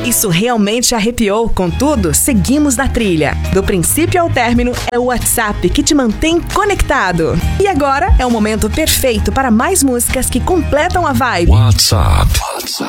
Isso realmente arrepiou. Contudo, seguimos na trilha. Do princípio ao término, é o WhatsApp que te mantém conectado. E agora é o momento perfeito para mais músicas que completam a vibe. WhatsApp.